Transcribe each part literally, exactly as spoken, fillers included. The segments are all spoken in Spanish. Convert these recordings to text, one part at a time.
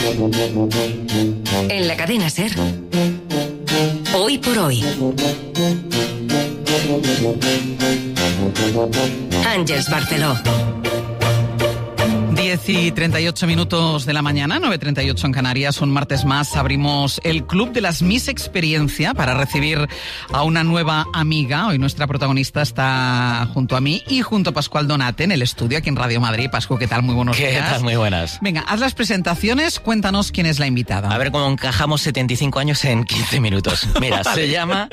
En la cadena SER, Hoy por Hoy, Àngels Barceló. diez y treinta y ocho minutos de la mañana, nueve y treinta y ocho en Canarias. Un martes más abrimos el Club de las Miss Experiencia para recibir a una nueva amiga. Hoy nuestra protagonista está junto a mí y junto a Pascual Donate en el estudio aquí en Radio Madrid. Pascu, ¿qué tal? Muy buenos ¿Qué días. ¿Qué tal? Muy buenas. Venga, haz las presentaciones, cuéntanos quién es la invitada. A ver cómo encajamos setenta y cinco años en quince minutos. Mira, Vale. Se llama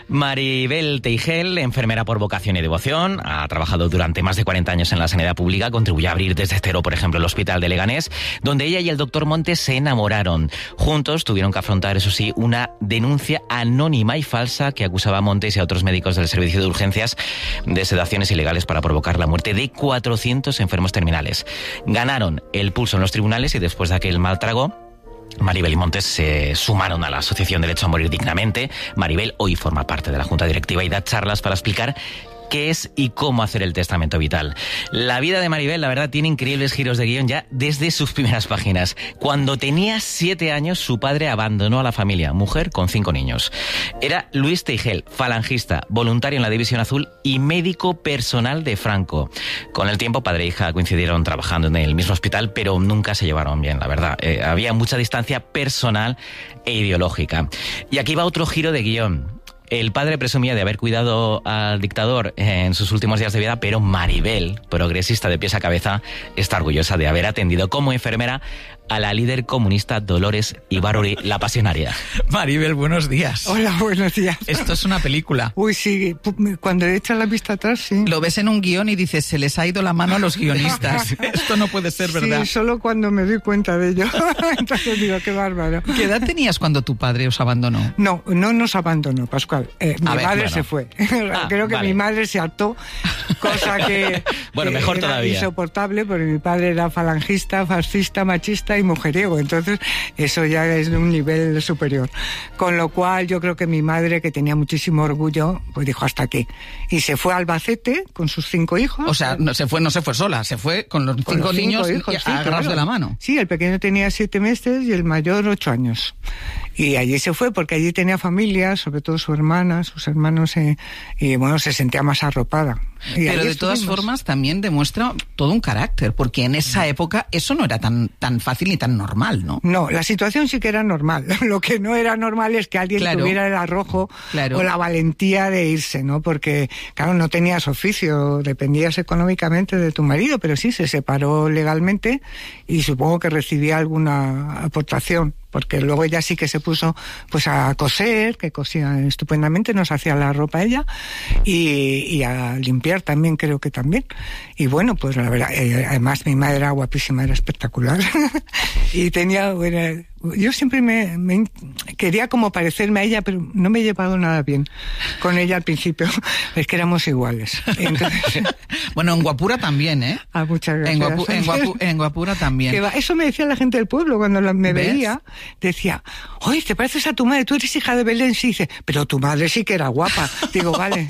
Maribel Teigel, enfermera por vocación y devoción. Ha trabajado durante más de cuarenta años en la sanidad pública. Contribuyó a abrir desde cero, por ejemplo, el Hospital de Leganés, donde ella y el doctor Montes se enamoraron. Juntos tuvieron que afrontar, eso sí, una denuncia anónima y falsa que acusaba a Montes y a otros médicos del servicio de urgencias de sedaciones ilegales para provocar la muerte de cuatrocientos enfermos terminales. Ganaron el pulso en los tribunales y después de aquel mal trago, Maribel y Montes se sumaron a la Asociación Derecho a Morir Dignamente. Maribel hoy forma parte de la Junta Directiva y da charlas para explicar qué es y cómo hacer el testamento vital. La vida de Maribel, la verdad, tiene increíbles giros de guión ya desde sus primeras páginas. Cuando tenía siete años, su padre abandonó a la familia, mujer con cinco niños. Era Luis Teigel, falangista, voluntario en la División Azul y médico personal de Franco. Con el tiempo, padre e hija coincidieron trabajando en el mismo hospital, pero nunca se llevaron bien, la verdad. Eh, había mucha distancia personal e ideológica. Y aquí va otro giro de guión. El padre presumía de haber cuidado al dictador en sus últimos días de vida, pero Maribel, progresista de pies a cabeza, está orgullosa de haber atendido como enfermera a la líder comunista Dolores Ibárruri, la pasionaria. Maribel, buenos días. Hola, buenos días. Esto es una película. Uy, sí, cuando echas la vista atrás, sí. Lo ves en un guión y dices, se les ha ido la mano a los guionistas. Esto no puede ser verdad. Sí, solo cuando me doy cuenta de ello. Entonces digo, qué bárbaro. ¿Qué edad tenías cuando tu padre os abandonó? No, no nos abandonó, Pascual. Eh, mi ver, madre bueno. se fue. Ah, Creo que vale. mi madre se hartó, cosa que, Bueno, que mejor era todavía. insoportable, porque mi padre era falangista, fascista, machista y mujeriego. Entonces, eso ya es de un nivel superior. Con lo cual, yo creo que mi madre, que tenía muchísimo orgullo, pues dijo hasta aquí. Y se fue a Albacete con sus cinco hijos. O sea, no se fue, no se fue sola, se fue con los Con cinco los niños hijos, y sí, agarrados claro. de la mano. Sí, el pequeño tenía siete meses y el mayor ocho años. Y allí se fue porque allí tenía familia, sobre todo su hermana, sus hermanos, eh, y bueno, se sentía más arropada. Y Pero allí de todas estuvimos. formas también demuestra todo un carácter, porque en esa época eso no era tan, tan fácil ni tan normal, ¿no? No, la situación sí que era normal. Lo que no era normal es que alguien Claro. tuviera el arrojo Claro. o la valentía de irse, ¿no? Porque, claro, no tenías oficio, dependías económicamente de tu marido, pero sí se separó legalmente y supongo que recibía alguna aportación. Porque luego ella sí que se puso pues a coser, que cosía estupendamente, nos hacía la ropa ella, y, y a limpiar también, creo que también. Y bueno, pues la verdad, eh, además mi madre era guapísima, era espectacular. Y tenía, bueno, yo siempre me, me quería como parecerme a ella, pero no me he llevado nada bien con ella al principio. Es que éramos iguales. Entonces, Bueno, en Guapura también, ¿eh? ah, muchas gracias. En, Guapu- en, Guapu- en Guapura también. Que va- eso me decía la gente del pueblo cuando la- me ¿Ves? veía. Decía, oye, ¿te pareces a tu madre? Tú eres hija de Belén. Sí, dice, pero tu madre sí que era guapa. Digo, vale.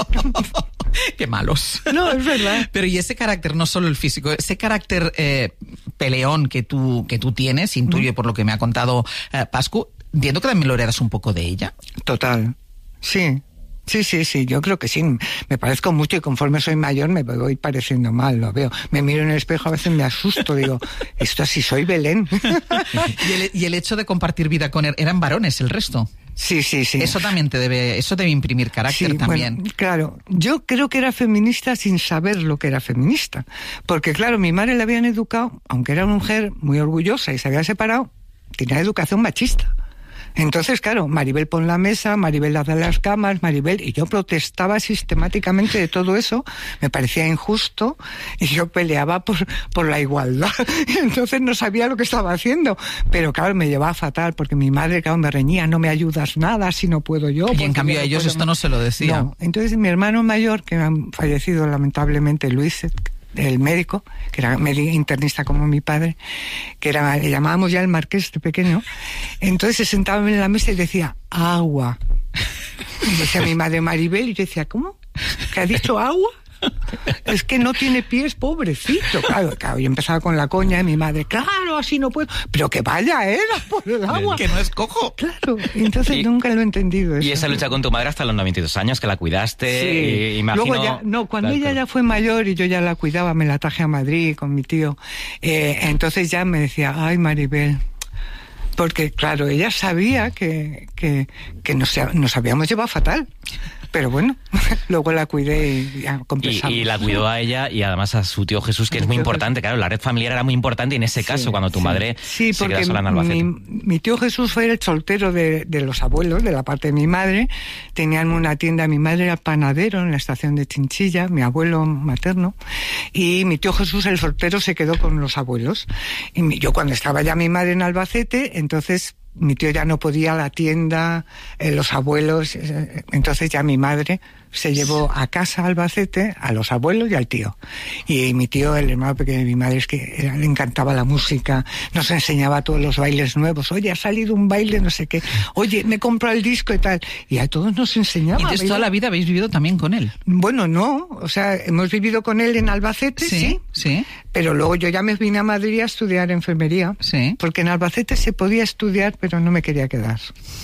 Qué malos. No, es verdad. Pero y ese carácter, no solo el físico, ese carácter eh, peleón que tú, que tú tienes, intuye por lo que me ha contado eh, Pascu, entiendo que también lo heredas un poco de ella. Total. Sí. Sí, sí, sí, yo creo que sí. Me parezco mucho y conforme soy mayor me voy pareciendo mal, lo veo. Me miro en el espejo, a veces me asusto, digo, esto así soy Belén. y, el, y el hecho de compartir vida con él, eran varones el resto. Sí, sí, sí. Eso también te debe, eso debe imprimir carácter Sí, también. bueno, claro, yo creo que era feminista sin saber lo que era feminista. Porque claro, mi madre la habían educado, aunque era una mujer muy orgullosa y se había separado, tenía educación machista. Entonces, claro, Maribel pon la mesa, Maribel haz las camas, Maribel... Y yo protestaba sistemáticamente de todo eso, me parecía injusto, y yo peleaba por, por la igualdad. Y entonces no sabía lo que estaba haciendo. Pero claro, me llevaba fatal, porque mi madre, claro, me reñía, no me ayudas nada si no puedo yo. Y en cambio yo a no ellos puedo esto más. no se lo decía. No, entonces mi hermano mayor, que ha fallecido lamentablemente, Luis, el médico, que era médico internista como mi padre, que era, le llamábamos ya el marqués de pequeño, entonces se sentaba en la mesa y decía, agua. Y decía mi madre Maribel, y yo decía, ¿cómo? ¿Que ha dicho agua? Es que no tiene pies, pobrecito. Claro, claro, yo empezaba con la coña de mi madre, claro, así no puedo. Pero que vaya, era por el agua. Que no es cojo. Claro, entonces y, nunca lo he entendido eso. Y esa lucha con tu madre hasta los noventa y dos años, que la cuidaste, sí. y, imagino... Luego ya, no, cuando claro, ella claro. ya fue mayor y yo ya la cuidaba, me la traje a Madrid con mi tío, eh, entonces ya me decía, ay, Maribel... Porque, claro, ella sabía que, que, que nos, nos habíamos llevado fatal. Pero bueno, luego la cuidé y ya compensamos. Y, y la cuidó a ella y además a su tío Jesús, que es muy importante. Claro, la red familiar era muy importante y en ese sí, caso, cuando tu sí. madre sí, se queda sola en Albacete. Mi, mi tío Jesús fue el soltero de, de los abuelos, de la parte de mi madre. Tenían una tienda, mi madre era panadero en la estación de Chinchilla, mi abuelo materno. Y mi tío Jesús, el soltero, se quedó con los abuelos. Y mi, yo cuando estaba ya mi madre en Albacete, entonces... Mi tío ya no podía a la tienda, eh, los abuelos, eh, entonces ya mi madre se llevó a casa a Albacete a los abuelos y al tío. Y mi tío, el hermano pequeño de mi madre, es que era, le encantaba la música, nos enseñaba todos los bailes nuevos. Oye, ha salido un baile, no sé qué. Oye, me compro el disco y tal. Y a todos nos enseñaba. ¿Y entonces toda la vida habéis vivido también con él? Bueno, no. O sea, hemos vivido con él en Albacete, sí. Sí, sí. Pero luego yo ya me vine a Madrid a estudiar enfermería. Sí. Porque en Albacete se podía estudiar, pero no me quería quedar.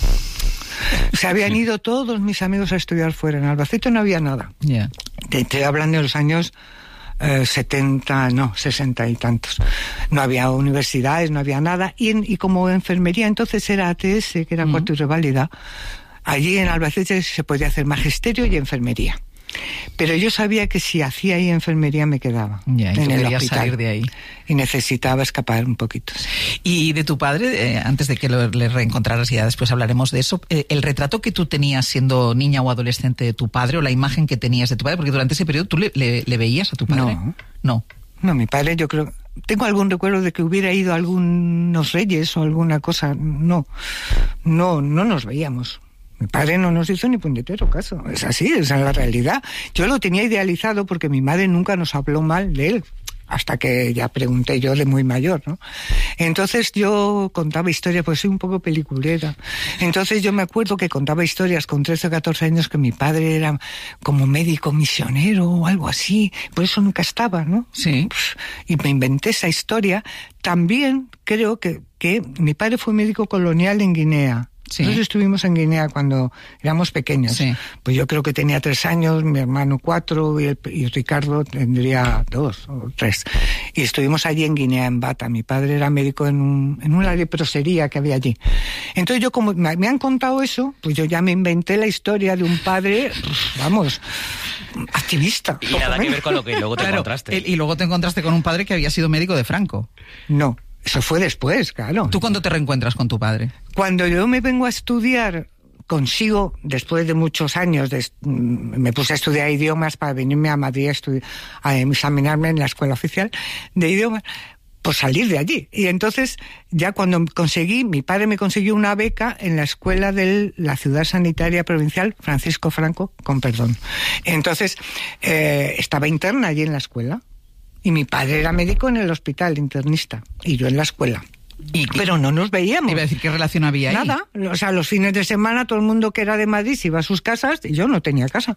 Se habían ido todos mis amigos a estudiar fuera. En Albacete no había nada. Yeah. Te estoy hablando de los años eh, setenta, no, sesenta y tantos. No había universidades, no había nada. Y, en, y como enfermería entonces era A T S, que era mm. cuarto y reválida, allí en Albacete se podía hacer magisterio y enfermería. Pero yo sabía que si hacía ahí enfermería me quedaba ya, y en el hospital salir de ahí. Y necesitaba escapar un poquito. Y de tu padre, eh, antes de que lo, le reencontraras, y ya después hablaremos de eso, eh, el retrato que tú tenías siendo niña o adolescente de tu padre, o la imagen que tenías de tu padre, porque durante ese periodo tú le, le, le veías a tu padre. No. No. No, mi padre, yo creo... Tengo algún recuerdo de que hubiera ido a algunos reyes o alguna cosa. No, no, no nos veíamos. Mi padre no nos hizo ni puñetero caso. Es así, esa es la realidad. Yo lo tenía idealizado porque mi madre nunca nos habló mal de él, hasta que ya pregunté yo de muy mayor, ¿no? Entonces yo contaba historias, pues soy un poco peliculera. Entonces yo me acuerdo que contaba historias con trece o catorce años que mi padre era como médico misionero o algo así. Por eso nunca estaba, ¿no? Sí. Y me inventé esa historia. También creo que, que mi padre fue médico colonial en Guinea. Sí. Nosotros estuvimos en Guinea cuando éramos pequeños. Sí. Pues yo creo que tenía tres años, mi hermano cuatro y, el, y Ricardo tendría dos o tres. Y estuvimos allí en Guinea, en Bata. Mi padre era médico en, un, en una leprosería que había allí. Entonces yo, como me, me han contado eso, pues yo ya me inventé la historia de un padre, pues, vamos, activista. Y nada que ver con lo que luego te claro, encontraste. El, y luego te encontraste con un padre que había sido médico de Franco. No. Eso fue después, claro. ¿Tú cuándo te reencuentras con tu padre? Cuando yo me vengo a estudiar, consigo, después de muchos años, de, me puse a estudiar idiomas para venirme a Madrid a, estudiar, a examinarme en la escuela oficial de idiomas, pues salir de allí. Y entonces, ya cuando conseguí, mi padre me consiguió una beca en la escuela de la Ciudad Sanitaria Provincial Francisco Franco, con perdón. Entonces, eh, estaba interna allí en la escuela. Y mi padre era médico en el hospital, internista, y yo en la escuela. ¿Y Pero no nos veíamos. Iba a decir, ¿qué relación había ahí? Nada. O sea, los fines de semana todo el mundo que era de Madrid se iba a sus casas y yo no tenía casa.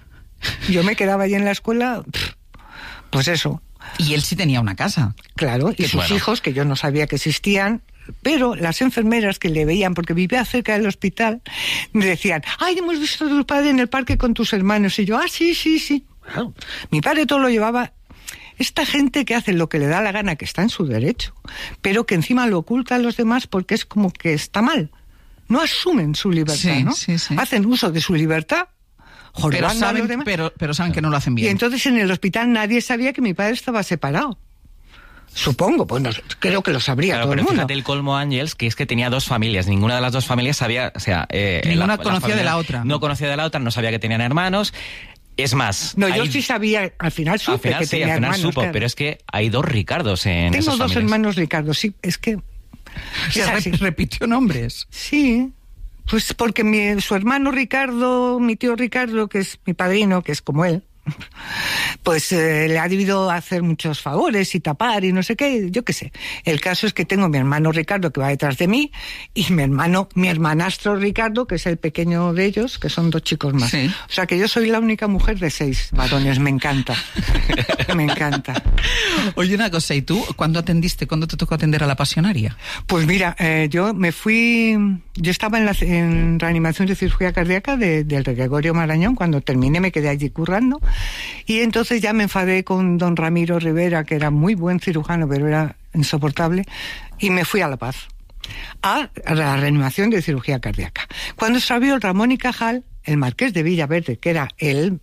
Yo me quedaba allí en la escuela, pues eso. Y él sí tenía una casa. Claro, y sus bueno. hijos, que yo no sabía que existían, pero las enfermeras que le veían, porque vivía cerca del hospital, me decían, ay, hemos visto a tu padre en el parque con tus hermanos. Y yo, ah, sí, sí, sí. Bueno, mi padre todo lo llevaba... Esta gente que hace lo que le da la gana, que está en su derecho, pero que encima lo oculta a los demás porque es como que está mal. No asumen su libertad, sí, ¿no? Sí, sí. Hacen uso de su libertad, pero saben, a los demás. Pero, pero saben que no lo hacen bien. Y entonces en el hospital nadie sabía que mi padre estaba separado. Supongo, pues no, creo que lo sabría claro, todo pero el mundo. Fíjate el colmo, Ángels, que es que tenía dos familias. Ninguna de las dos familias sabía, o sea... Eh, Ninguna la, conocía la de la otra. No conocía de la otra, no sabía que tenían hermanos... Es más... No, hay... yo sí sabía, al final supe al final, que sí, tenía al final hermanos. supo, claro. pero es que hay dos Ricardos en Tengo esas dos familias. hermanos Ricardo, sí, es que... Se rep- repitió nombres. Sí, pues porque mi, su hermano Ricardo, mi tío Ricardo, que es mi padrino, que es como él, pues eh, le ha debido hacer muchos favores y tapar y no sé qué, yo qué sé. El caso es que tengo mi hermano Ricardo que va detrás de mí y mi hermano, mi hermanastro Ricardo, que es el pequeño de ellos, que son dos chicos más. Sí. O sea que yo soy la única mujer de seis varones, me encanta. Me encanta. Oye, una cosa, ¿y tú cuándo atendiste, cuándo te tocó atender a la pasionaria? Pues mira, eh, yo me fui, yo estaba en, la, en reanimación de cirugía cardíaca de, del Gregorio Marañón. Cuando terminé me quedé allí currando y entonces ya me enfadé con don Ramiro Rivera, que era muy buen cirujano pero era insoportable, y me fui a La Paz a la reanimación de cirugía cardíaca. Cuando se abrió el Ramón y Cajal, el marqués de Villaverde, que era el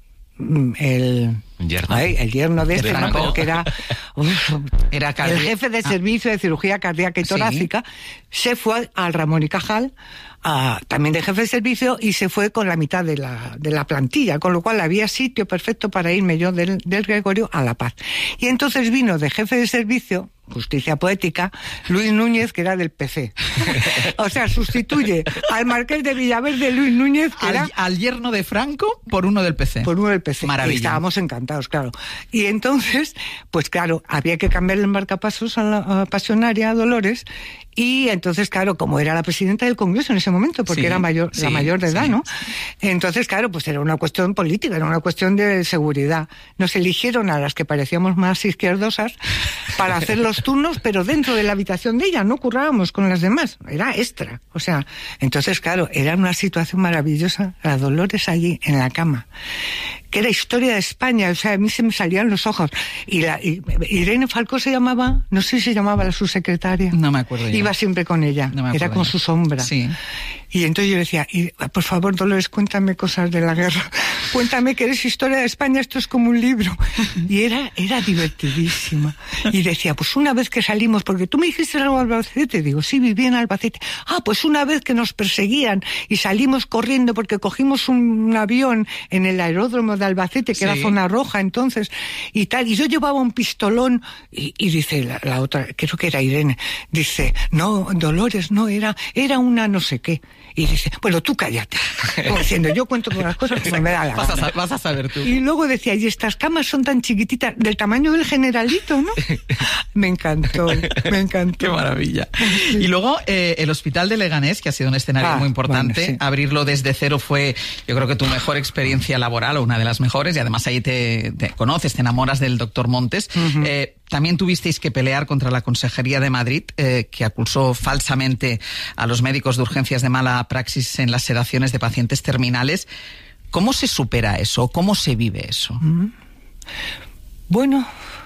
el yerno, ay, el yerno de este, Franco. no, pero que era, uf, Era el cardi- jefe de Ah. servicio de cirugía cardíaca y Sí. torácica, se fue al Ramón y Cajal, a, también de jefe de servicio, y se fue con la mitad de la, de la plantilla, con lo cual había sitio perfecto para irme yo del, del Gregorio a La Paz. Y entonces vino de jefe de servicio, justicia poética, Luis Núñez, que era del P C. O sea, sustituye al marqués de Villaverde, Luis Núñez, que era Al, al yerno de Franco por uno del P C. por uno del P C. Maravilla. Y estábamos encantados, claro. Y entonces, pues claro, había que cambiarle el marcapasos a la a pasionaria Dolores. Y entonces, claro, como era la presidenta del Congreso en ese momento, porque Sí, era mayor, sí, la mayor de edad, sí. ¿no? Entonces, claro, pues era una cuestión política, era una cuestión de seguridad. Nos eligieron a las que parecíamos más izquierdosas para hacer los turnos, pero dentro de la habitación de ella, no currábamos con las demás, era extra. O sea, entonces, claro, era una situación maravillosa, la Dolores allí en la cama, que era historia de España, o sea, a mí se me salían los ojos. Y, la, y Irene Falcó se llamaba, no sé si se llamaba la subsecretaria. No me acuerdo ya. Iba siempre con ella, No me era acuerdo como ya. su sombra. Sí. Y entonces yo decía, y, por favor, Dolores, cuéntame cosas de la guerra. Cuéntame que eres historia de España, esto es como un libro. Y era, era divertidísima. Y decía, pues una vez que salimos, porque tú me dijiste algo de Albacete, digo, sí, viví en Albacete. Ah, pues una vez que nos perseguían y salimos corriendo porque cogimos un, un avión en el aeródromo de Albacete, que Sí. era zona roja entonces, y tal, y yo llevaba un pistolón, y, y dice la, la otra, creo que era Irene, dice, no, Dolores, no, era, era una no sé qué. Y dice, bueno, tú cállate. Como diciendo, yo cuento con las cosas como me da la Vas a, gana. sa- vas a saber tú. Y luego decía, y estas camas son tan chiquititas, del tamaño del generalito, ¿no? Me encantó, me encantó. Qué maravilla. Y luego eh, el Hospital de Leganés, que ha sido un escenario Ah, muy importante. bueno, sí. Abrirlo desde cero fue, yo creo que tu mejor experiencia laboral o una de las mejores, y además ahí te, te conoces, te enamoras del doctor Montes. Ujú. Eh, también tuvisteis que pelear contra la Consejería de Madrid, eh, que acusó falsamente a los médicos de urgencias de mala praxis en las sedaciones de pacientes terminales. ¿Cómo se supera eso? ¿Cómo se vive eso? Bueno,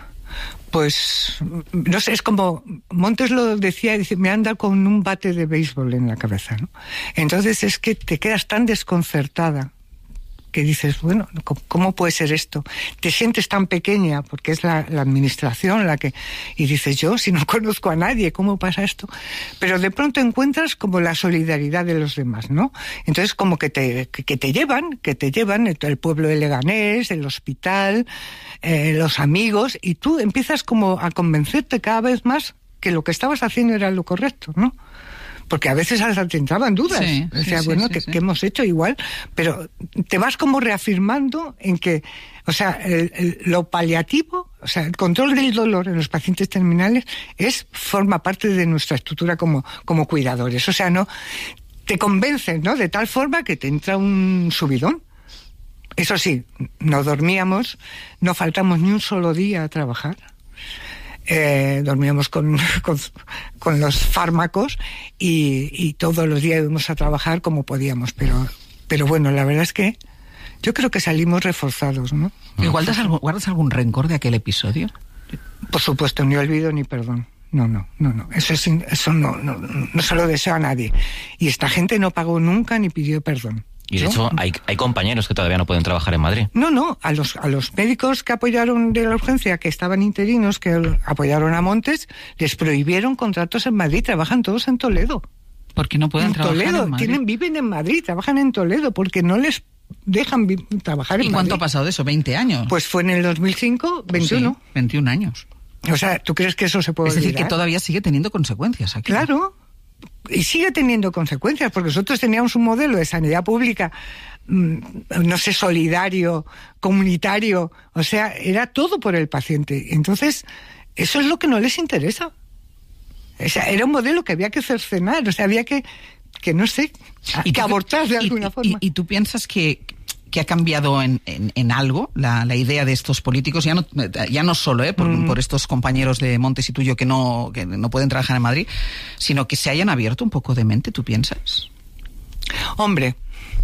pues no sé, es como Montes lo decía, dice, me anda con un bate de béisbol en la cabeza, ¿no? Entonces es que te quedas tan desconcertada que dices, bueno, ¿cómo puede ser esto? Te sientes tan pequeña, porque es la, la administración la que... Y dices, yo, si no conozco a nadie, ¿cómo pasa esto? Pero de pronto encuentras como la solidaridad de los demás, ¿no? Entonces como que te, que, que te llevan, que te llevan el pueblo de Leganés, el hospital, eh, los amigos, y tú empiezas como a convencerte cada vez más que lo que estabas haciendo era lo correcto, ¿no? Porque a veces hasta te entraban dudas. Sí, o sea, sí, bueno, sí, ¿qué, sí. qué hemos hecho igual? Pero te vas como reafirmando en que, o sea, el, el, lo paliativo, o sea, el control del dolor en los pacientes terminales es forma parte de nuestra estructura como, como cuidadores. O sea, no te convencen, ¿no? De tal forma que te entra un subidón. Eso sí, no dormíamos, no faltamos ni un solo día a trabajar. Eh, dormíamos con, con, con los fármacos y, y todos los días íbamos a trabajar como podíamos, pero, pero bueno, la verdad es que yo creo que salimos reforzados, ¿no? ¿Guardas algún, ¿Guardas algún rencor de aquel episodio? Por supuesto, ni olvido ni perdón. No, no, no, no. Eso, es, eso no, no, no se lo deseo a nadie. Y esta gente no pagó nunca ni pidió perdón. Y de ¿Yo? hecho, hay, hay compañeros que todavía no pueden trabajar en Madrid. No, no, a los, a los médicos que apoyaron de la urgencia, que estaban interinos, que apoyaron a Montes, les prohibieron contratos en Madrid, trabajan todos en Toledo. Porque no pueden en trabajar Toledo, en Madrid. Tienen, viven en Madrid, trabajan en Toledo, porque no les dejan vi- trabajar en ¿Y Madrid. cuánto ha pasado de eso? ¿veinte años? Pues fue en el dos mil cinco, veintiuno. Sí, veintiún años. O sea, ¿tú crees que eso se puede Es decir, olvidar? que todavía sigue teniendo consecuencias aquí. Claro. y sigue teniendo consecuencias, porque nosotros teníamos un modelo de sanidad pública, no sé, solidario, comunitario, o sea, era todo por el paciente. Entonces, eso es lo que no les interesa. O sea, era un modelo que había que cercenar, o sea, había que, que no sé, ¿Y que tú, abortar de y, alguna y, forma. Y, y tú piensas que, que ha cambiado en, en, en algo la, la idea de estos políticos, ya no, ya no solo ¿eh? por, mm. por estos compañeros de Montes y tuyo que no, que no pueden trabajar en Madrid, sino que se hayan abierto un poco de mente, ¿tú piensas? Hombre,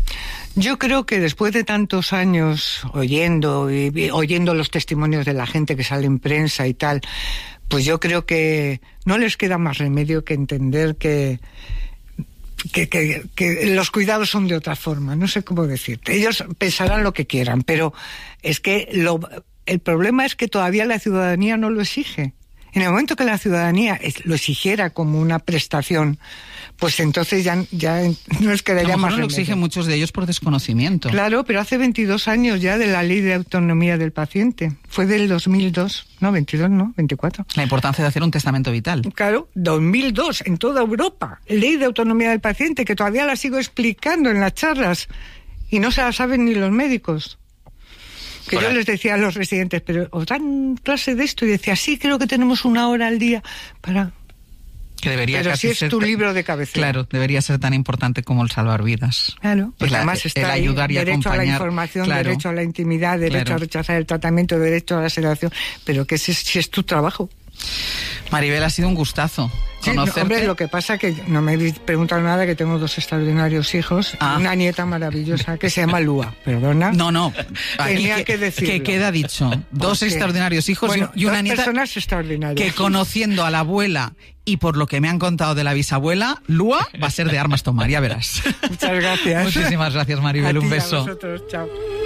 yo creo que después de tantos años oyendo y oyendo los testimonios de la gente que sale en prensa y tal, pues yo creo que no les queda más remedio que entender que que, que, que los cuidados son de otra forma. No sé cómo decirte. Ellos pensarán lo que quieran, pero es que lo, el problema es que todavía la ciudadanía no lo exige. En el momento que la ciudadanía lo exigiera como una prestación, pues entonces ya, ya no es que le haya más remedio. No lo exigen muchos de ellos por desconocimiento. Claro, pero hace veintidós años ya de la Ley de Autonomía del Paciente. Fue del dos mil dos. No, veintidós, no, veinticuatro. La importancia de hacer un testamento vital. Claro, dos mil dos, en toda Europa. Ley de Autonomía del Paciente, que todavía la sigo explicando en las charlas y no se la saben ni los médicos. Que Hola. Yo les decía a los residentes, pero ¿os dan clase de esto? Y decía, sí, creo que tenemos una hora al día para... Que debería pero si es tu libro de cabecera. Claro, debería ser tan importante como el salvar vidas. Claro, pues el, además está el ayudar ahí, y derecho acompañar. a la información, claro. derecho a la intimidad, derecho claro. a rechazar el tratamiento, derecho a la sedación, pero que si, si es tu trabajo. Maribel, ha sido un gustazo sí, conocerte. No, hombre, lo que pasa que no me habéis preguntado nada, que tengo dos extraordinarios hijos, ah. una nieta maravillosa que se llama Lua, perdona. No, no, tenía que, que decirlo. Que queda dicho, dos extraordinarios hijos bueno, y una dos nieta personas extraordinarias. Que conociendo a la abuela y por lo que me han contado de la bisabuela, Lua va a ser de armas tomar, ya verás. Muchas gracias. Muchísimas gracias, Maribel, a un ti, beso. A vosotros, chao.